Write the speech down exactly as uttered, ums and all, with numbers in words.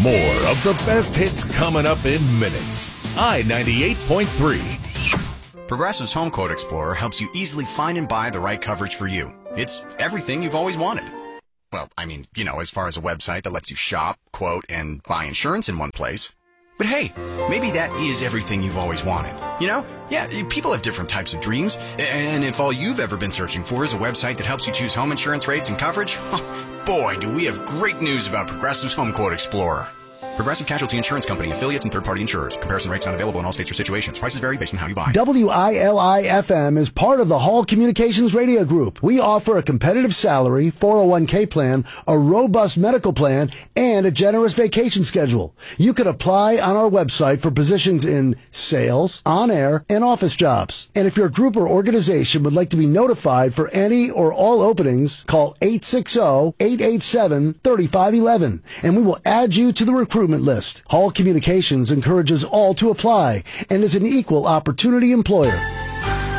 More of the best hits coming up in minutes. I ninety-eight point three. Progressive's Home Quote Explorer helps you easily find and buy the right coverage for you. It's everything you've always wanted. Well, I mean, you know, as far as a website that lets you shop, quote, and buy insurance in one place. But hey, maybe that is everything you've always wanted. You know? Yeah, people have different types of dreams. And if all you've ever been searching for is a website that helps you choose home insurance rates and coverage, boy, do we have great news about Progressive's Home Quote Explorer. Progressive Casualty Insurance Company, affiliates, and third-party insurers. Comparison rates not available in all states or situations. Prices vary based on how you buy. W I L I F M is part of the Hall Communications Radio Group. We offer a competitive salary, four oh one k plan, a robust medical plan, and a generous vacation schedule. You can apply on our website for positions in sales, on-air, and office jobs. And if your group or organization would like to be notified for any or all openings, call eight six zero, eight eight seven, three five one one, and we will add you to the recruitment list. Hall Communications encourages all to apply and is an equal opportunity employer.